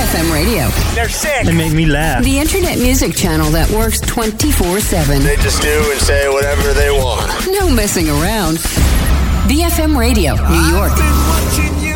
BFM Radio. They're sick. They make me laugh. The internet music channel that works 24/7. They just do and say whatever they want. No messing around. BFM Radio, New York. I've been watching you.